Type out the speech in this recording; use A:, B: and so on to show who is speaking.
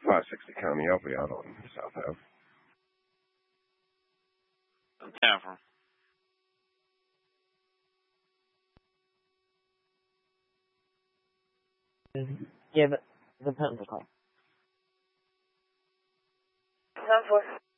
A: 560 County. I'll be out on South Ave.
B: Tavern.
C: Yeah, but the pen's a call.
D: 9-4.